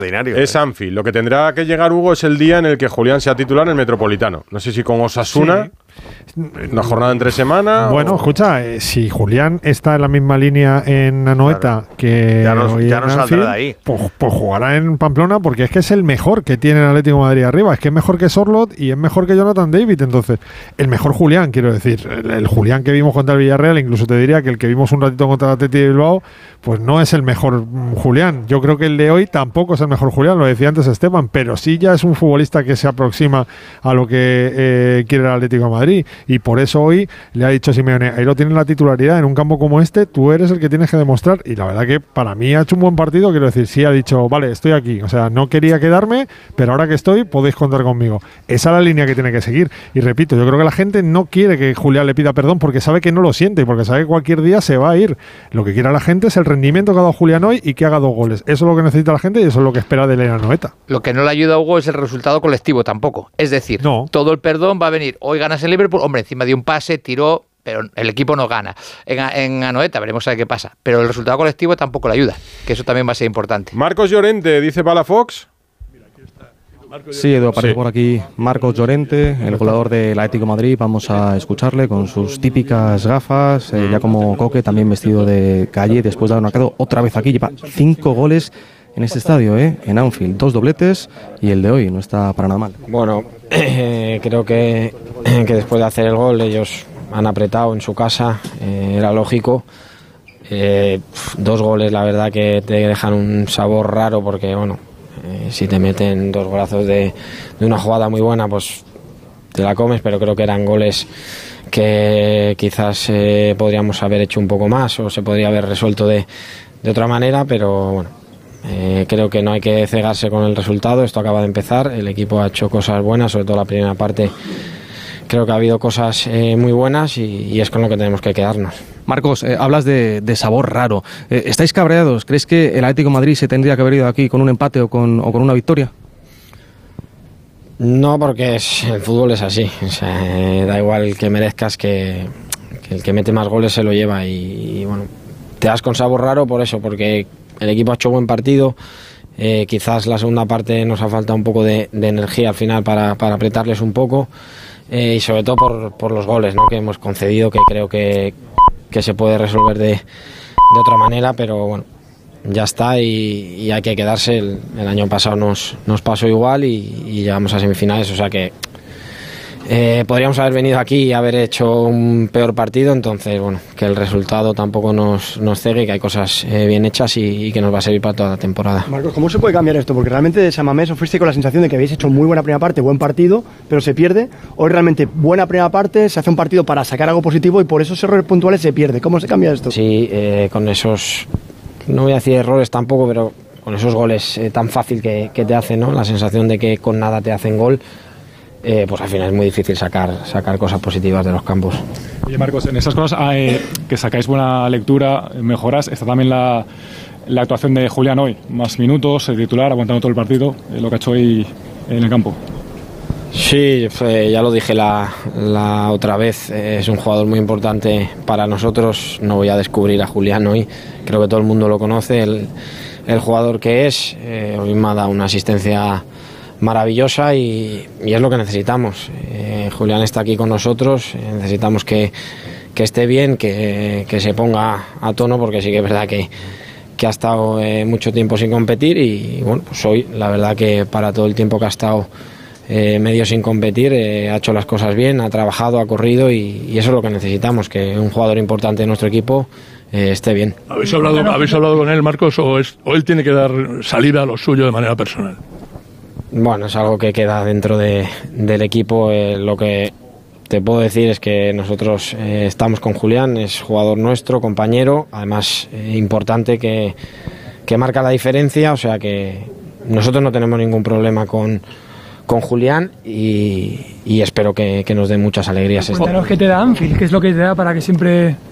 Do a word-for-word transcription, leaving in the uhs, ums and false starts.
Es Anfield. Lo que tendrá que llegar, Hugo, es el día en el que Julián sea titular en el Metropolitano. No sé si con Osasuna, sí. Una jornada entre semana. Bueno, o... escucha, eh, si Julián está en la misma línea en Anoeta, claro, que ya no, hoy ya en no saldrá Anfield, de ahí. Pues, pues jugará en Pamplona, porque es que es el mejor que tiene el Atlético de Madrid arriba. Es que es mejor que Sorloth y es mejor que Jonathan David. Entonces, el mejor Julián, quiero decir, el, el Julián que vimos contra el Villarreal, incluso te diría que el que vimos un ratito contra el Atleti de Bilbao, pues no es el mejor Julián. Yo creo que el de hoy tampoco es el mejor Julián, lo decía antes Esteban, pero sí ya es un futbolista que se aproxima a lo que eh, quiere el Atlético de Madrid, y por eso hoy le ha dicho Simeone, ahí lo tienes la titularidad, en un campo como este tú eres el que tienes que demostrar, y la verdad que para mí ha hecho un buen partido, quiero decir, sí ha dicho, vale, estoy aquí, o sea, no quería quedarme, pero ahora que estoy podéis contar conmigo. Esa es la línea que tiene que seguir, y repito, yo creo que la gente no quiere que Julián le pida perdón porque sabe que no lo siente y porque sabe que cualquier día se va a ir. Lo que quiere la gente es el rendimiento que ha dado Julián hoy y que haga dos goles. Eso es lo que necesita la gente y eso es lo que espera de Elena Noeta. Lo que no le ayuda a Hugo es el resultado colectivo tampoco. Es decir, no. todo el perdón va a venir. Hoy ganas el Liverpool, hombre, encima de un pase, tiró, pero el equipo no gana. En, en Anoeta veremos a ver qué pasa. Pero el resultado colectivo tampoco le ayuda, que eso también va a ser importante. Marcos Llorente, dice Palafox. Sí, Edu, aparece sí. por aquí Marcos Llorente, el goleador del Atlético de Madrid. Vamos a escucharle con sus típicas gafas, eh, ya como Coque, también vestido de calle, después de haber marcado otra vez aquí. Lleva cinco goles en este estadio, ¿eh? En Anfield, dos dobletes, y el de hoy no está para nada mal. Bueno, eh, creo que, que después de hacer el gol ellos han apretado en su casa, eh, era lógico. Eh, dos goles, la verdad que te dejan un sabor raro porque, bueno, Eh, si te meten dos golazos de, de una jugada muy buena, pues te la comes, pero creo que eran goles que quizás eh, podríamos haber hecho un poco más o se podría haber resuelto de, de otra manera, pero bueno, eh, creo que no hay que cegarse con el resultado. Esto acaba de empezar, el equipo ha hecho cosas buenas, sobre todo la primera parte. Creo que ha habido cosas eh, muy buenas y, y es con lo que tenemos que quedarnos. Marcos, eh, hablas de, de sabor raro. Eh, ¿Estáis cabreados? ¿Crees que el Atlético de Madrid se tendría que haber ido aquí con un empate o con, o con una victoria? No, porque es, el fútbol es así. O sea, eh, da igual que merezcas, que, que el que mete más goles se lo lleva. Y, y bueno, te das con sabor raro por eso, porque el equipo ha hecho buen partido. Eh, quizás la segunda parte nos ha faltado un poco de, de energía al final para, para apretarles un poco. Eh, y sobre todo por, por los goles, ¿no?, que hemos concedido, que creo que, que se puede resolver de, de otra manera, pero bueno, ya está y, y hay que quedarse. El, el año pasado nos, nos pasó igual y, y llegamos a semifinales, o sea que eh, podríamos haber venido aquí y haber hecho un peor partido, entonces bueno, que el resultado tampoco nos, nos cegue, que hay cosas eh, bien hechas y, y que nos va a servir para toda la temporada. Marcos, ¿cómo se puede cambiar esto? Porque realmente de San Mamés os fuiste con la sensación de que habéis hecho muy buena primera parte, buen partido, pero se pierde. Hoy realmente buena primera parte, se hace un partido para sacar algo positivo y por esos errores puntuales se pierde. ¿Cómo se cambia esto? Sí, eh, con esos, no voy a decir errores tampoco, pero con esos goles eh, tan fácil que, que te hacen, ¿no?, la sensación de que con nada te hacen gol. Eh, pues al final es muy difícil sacar, sacar cosas positivas de los campos. Oye, Marcos, en esas cosas eh, que sacáis buena lectura, mejoras, está también la, la actuación de Julián hoy. Más minutos, el titular, aguantando todo el partido, eh, lo que ha hecho hoy en el campo. Sí, eh, ya lo dije la, la otra vez, eh, es un jugador muy importante para nosotros. No voy a descubrir a Julián hoy, creo que todo el mundo lo conoce, el, el jugador que es. Eh, hoy me ha dado una asistencia maravillosa y, y es lo que necesitamos. Eh, Julián está aquí con nosotros, eh, necesitamos que, que esté bien, que, que se ponga a tono, porque sí que es verdad que, que ha estado eh, mucho tiempo sin competir y bueno, pues hoy la verdad que para todo el tiempo que ha estado eh, medio sin competir eh, ha hecho las cosas bien, ha trabajado, ha corrido y, y eso es lo que necesitamos, que un jugador importante de nuestro equipo eh, esté bien. ¿Habéis hablado, ¿habéis hablado con él, Marcos, o, es, o él tiene que dar salida a lo suyo de manera personal? Bueno, es algo que queda dentro de, del equipo. Eh, lo que te puedo decir es que nosotros eh, estamos con Julián, es jugador nuestro, compañero, además eh, importante, que, que marca la diferencia, o sea que nosotros no tenemos ningún problema con, con Julián y, y espero que, que nos dé muchas alegrías. Cuéntanos qué te da Anfield, qué es lo que te da para que siempre